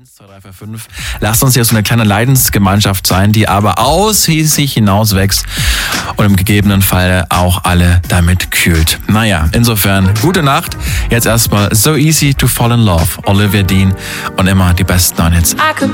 1, 2, 3, 4, 5. Lasst uns jetzt so eine kleine Leidensgemeinschaft sein, die aber aus sich hinaus wächst und im gegebenen Fall auch alle damit kühlt. Naja, insofern, gute Nacht. Jetzt erstmal So Easy to Fall in Love, Olivia Dean und immer die besten Hits.